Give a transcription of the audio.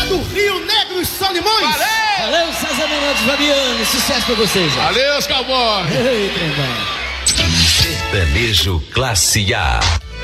do Rio Negro e Solimões. Valeu, César Menotti Fabiano, sucesso pra vocês. Valeu, cowboy. Ei, trembão. Sertanejo Classe A.